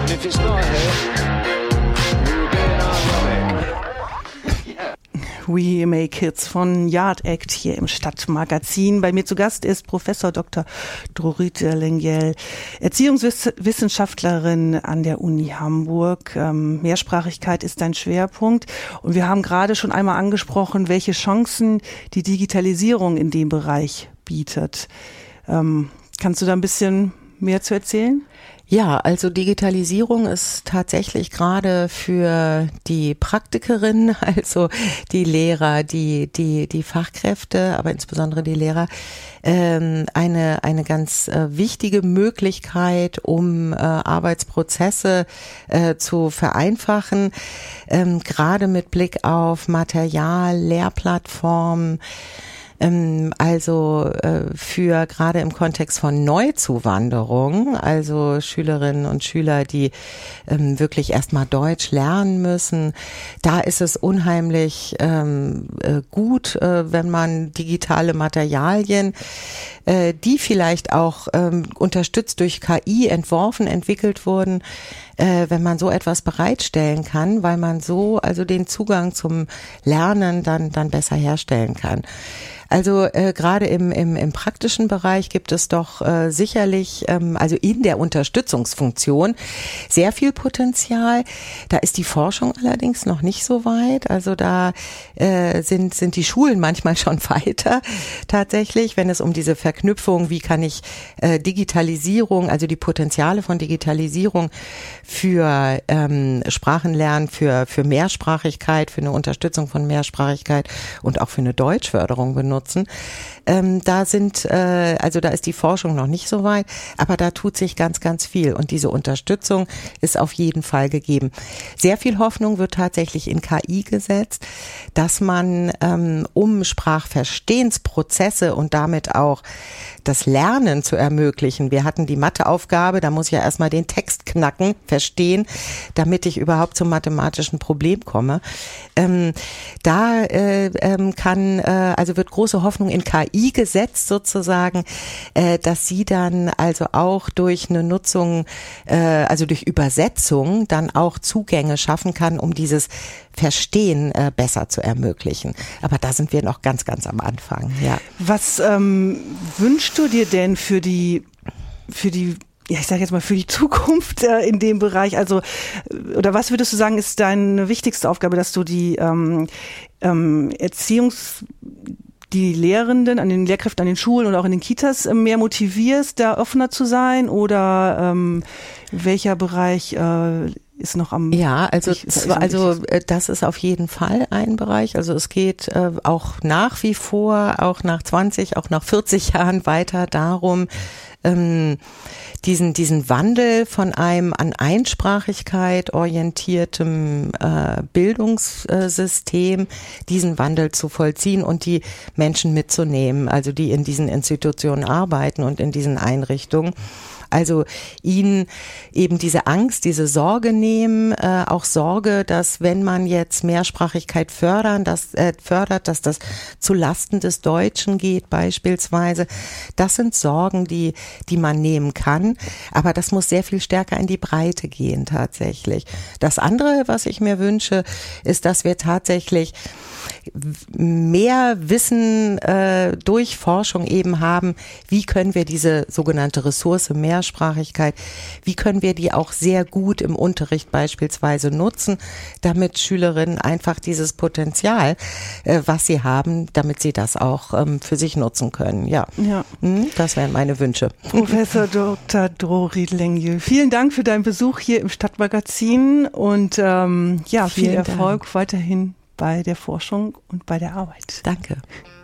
And if it's not a hit, you're being ironic. We Make Hits von Yard Act hier im Stadtmagazin. Bei mir zu Gast ist Professor Dr. Drorit Lengyel, Erziehungswissenschaftlerin an der Uni Hamburg. Mehrsprachigkeit ist dein Schwerpunkt. Und wir haben gerade schon einmal angesprochen, welche Chancen die Digitalisierung in dem Bereich bietet. Kannst du da ein bisschen mehr zu erzählen? Ja, also Digitalisierung ist tatsächlich gerade für die Praktikerinnen, also die Lehrer, die Fachkräfte, aber insbesondere die Lehrer, eine ganz wichtige Möglichkeit, um Arbeitsprozesse zu vereinfachen, gerade mit Blick auf Material, Lehrplattformen. Also für gerade im Kontext von Neuzuwanderung, also Schülerinnen und Schüler, die wirklich erstmal Deutsch lernen müssen, da ist es unheimlich gut, wenn man digitale Materialien, die vielleicht auch unterstützt durch KI entwickelt wurden, wenn man so etwas bereitstellen kann, weil man so also den Zugang zum Lernen dann besser herstellen kann. Also gerade im praktischen Bereich gibt es doch sicherlich, also in der Unterstützungsfunktion, sehr viel Potenzial. Da ist die Forschung allerdings noch nicht so weit. Also da sind die Schulen manchmal schon weiter tatsächlich, wenn es um diese Verknüpfung, wie kann ich Digitalisierung, also die Potenziale von Digitalisierung für Sprachenlernen, für Mehrsprachigkeit, für eine Unterstützung von Mehrsprachigkeit und auch für eine Deutschförderung benutzen. Da ist die Forschung noch nicht so weit, aber da tut sich ganz, ganz viel und diese Unterstützung ist auf jeden Fall gegeben. Sehr viel Hoffnung wird tatsächlich in KI gesetzt, dass man um Sprachverstehensprozesse und damit auch das Lernen zu ermöglichen. Wir hatten die Matheaufgabe, da muss ich ja erstmal den Text knacken, verstehen, damit ich überhaupt zum mathematischen Problem komme. Wird große Hoffnung in KI gesetzt sozusagen, dass sie dann also auch durch eine Nutzung, also durch Übersetzung dann auch Zugänge schaffen kann, um dieses Verstehen besser zu ermöglichen. Aber da sind wir noch ganz, ganz am Anfang. Ja. Was wünschst du dir denn für die ja, ich sage jetzt mal für die Zukunft in dem Bereich, also oder was würdest du sagen, ist deine wichtigste Aufgabe, dass du die die Lehrenden, an den Lehrkräften, an den Schulen oder auch in den Kitas mehr motivierst, da offener zu sein, oder welcher Bereich ist noch am... Ja, also das ist auf jeden Fall ein Bereich. Also es geht auch nach wie vor, auch nach 20, auch nach 40 Jahren weiter darum, diesen Wandel von einem an Einsprachigkeit orientiertem Bildungssystem, diesen Wandel zu vollziehen und die Menschen mitzunehmen, also die in diesen Institutionen arbeiten und in diesen Einrichtungen. Also ihnen eben diese Angst, diese Sorge nehmen, auch Sorge, dass wenn man jetzt Mehrsprachigkeit fördert, dass das zu Lasten des Deutschen geht beispielsweise. Das sind Sorgen, die man nehmen kann, aber das muss sehr viel stärker in die Breite gehen tatsächlich. Das andere, was ich mir wünsche, ist, dass wir tatsächlich mehr Wissen durch Forschung eben haben, wie können wir diese sogenannte Ressource Mehrsprachigkeit, wie können wir die auch sehr gut im Unterricht beispielsweise nutzen, damit Schülerinnen einfach dieses Potenzial, was sie haben, damit sie das auch für sich nutzen können. Ja. Das wären meine Wünsche. Professor Dr. Drorit Lengyel, vielen Dank für deinen Besuch hier im Stadtmagazin und viel Erfolg weiterhin bei der Forschung und bei der Arbeit. Danke.